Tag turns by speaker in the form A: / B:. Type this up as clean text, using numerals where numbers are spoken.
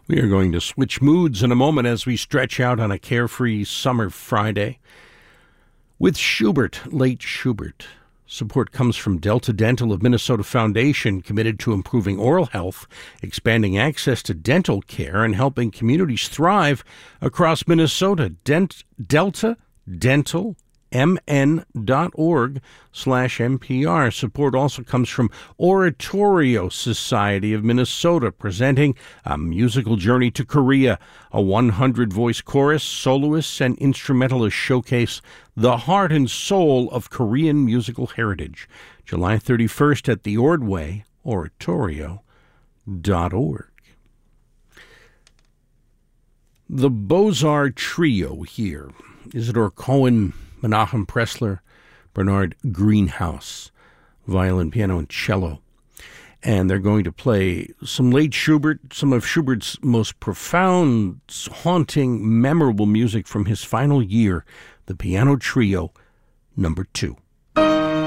A: We are going to switch moods in a moment as we stretch out on a carefree summer Friday. With Schubert, late Schubert. Support comes from Delta Dental of Minnesota Foundation, committed to improving oral health, expanding access to dental care, and helping communities thrive across Minnesota. Delta Dental mn.org/NPR. Support also comes from Oratorio Society of Minnesota, presenting A Musical Journey to Korea. A 100-voice chorus, soloists, and instrumentalists showcase the heart and soul of Korean musical heritage. July 31st at the Ordway, oratorio.org. The Beaux-Arts Trio here. Isidore Cohen, Menachem Pressler, Bernard Greenhouse, violin, piano, and cello. And they're going to play some late Schubert, some of Schubert's most profound, haunting, memorable music from his final year, the Piano Trio, No. 2.